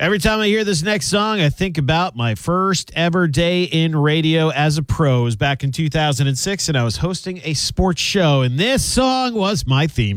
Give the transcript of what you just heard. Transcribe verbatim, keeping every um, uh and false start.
Every time I hear this next song, I think about my first ever day in radio as a pro. It was back in two thousand six, and I was hosting a sports show, and this song was my theme